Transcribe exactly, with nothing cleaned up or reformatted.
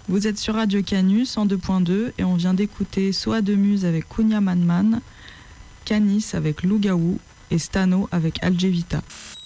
Vous êtes sur Radio Canu cent deux point deux et on vient d'écouter Soa de Muse avec Kunya Man Man, Canis avec Lougaou et Stano avec Algevita.